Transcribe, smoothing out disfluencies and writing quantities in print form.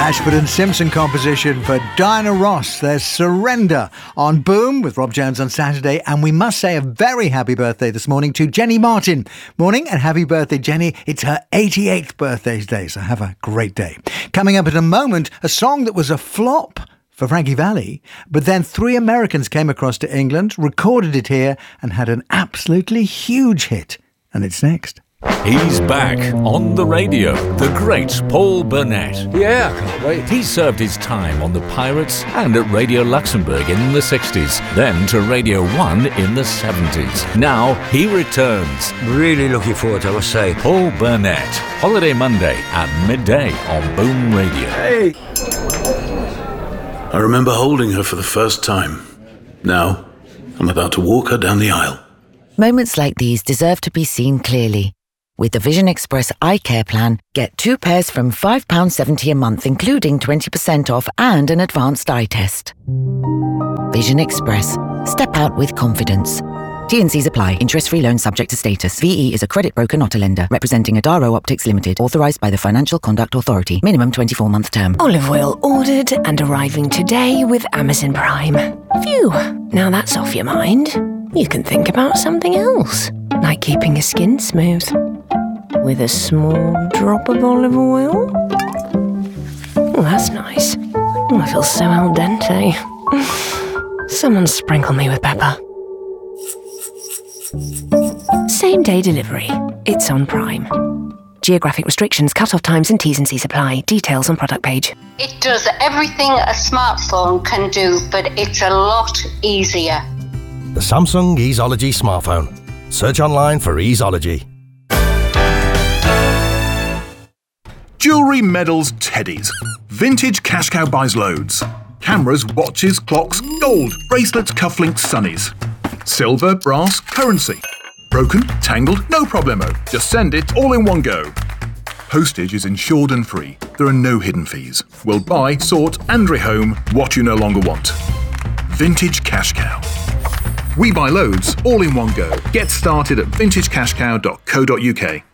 Ashford and Simpson composition for Diana Ross. There's Surrender on Boom with Rob Jones on Saturday. And we must say a very happy birthday this morning to Jenny Martin. Morning and happy birthday, Jenny. It's her 88th birthday today, so have a great day. Coming up in a moment, a song that was a flop for Frankie Valli, but then 3 Americans came across to England, recorded it here and had an absolutely huge hit. And it's next. He's back on the radio, the great Paul Burnett. Yeah, I can't wait. He served his time on the Pirates and at Radio Luxembourg in the 60s, then to Radio 1 in the 70s. Now he returns. Really looking forward to it, I must say. Paul Burnett, Holiday Monday at midday on Boom Radio. Hey! I remember holding her for the first time. Now, I'm about to walk her down the aisle. Moments like these deserve to be seen clearly. With the Vision Express Eye Care Plan, get 2 pairs from £5.70 a month, including 20% off and an advanced eye test. Vision Express. Step out with confidence. T&Cs apply. Interest-free loan subject to status. VE is a credit broker, not a lender. Representing Adaro Optics Limited. Authorised by the Financial Conduct Authority. Minimum 24-month term. Olive oil ordered and arriving today with Amazon Prime. Phew, now that's off your mind. You can think about something else. Like keeping your skin smooth. With a small drop of olive oil. Oh, that's nice. Oh, I feel so al dente. Someone sprinkle me with pepper. Same day delivery. It's on Prime. Geographic restrictions, cut-off times and T's and C's apply. Details on product page. It does everything a smartphone can do, but it's a lot easier. The Samsung Easeology smartphone. Search online for Easeology. Jewellery, medals, teddies. Vintage Cash Cow buys loads. Cameras, watches, clocks, gold, bracelets, cufflinks, sunnies. Silver, brass, currency. Broken, tangled, no problemo. Just send it all in one go. Postage is insured and free. There are no hidden fees. We'll buy, sort and rehome what you no longer want. Vintage Cash Cow. We buy loads all in one go. Get started at vintagecashcow.co.uk.